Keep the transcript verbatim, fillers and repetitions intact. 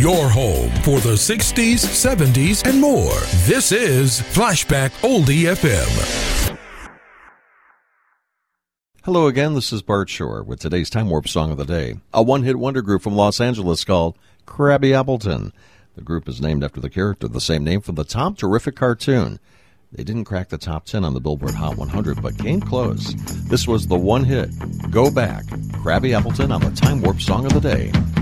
your home for the sixties, seventies, and more. This is Flashback Oldie F M. Hello again, this is Bart Shore with today's Time Warp Song of the Day, a one-hit wonder group from Los Angeles called Krabby Appleton. The group is named after the character of the same name from the Tom Terrific cartoon. They didn't crack the top ten on the Billboard Hot one hundred, but came close. This was the one hit, Go Back, Krabby Appleton on the Time Warp Song of the Day.